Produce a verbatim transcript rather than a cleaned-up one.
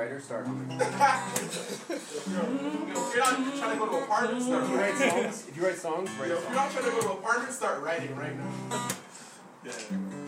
writer, start humming. If you're not trying to go to apartments, start If you write writing. songs, if you write songs, write Yo, a if song. you're not trying to go to apartments, start writing right now. Yeah.